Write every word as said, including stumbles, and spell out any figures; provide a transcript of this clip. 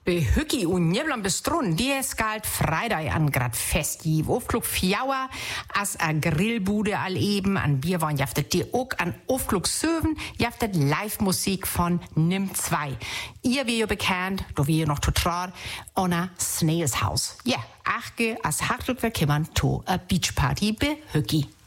Behücki und Niblan bestrun, die skalt Freitag an grad fest. Die Aufklug Fjauer, as a Grillbude all eben, an Bierwein jaftet die auch an Aufklug Söven, jaftet Live-Musik von Nimm zwei. Ihr wie ihr bekannt, do wie ihr noch total, Onna Snails House. Ja, yeah, achge as Hartwig verkimmern to a Beachparty Behücki.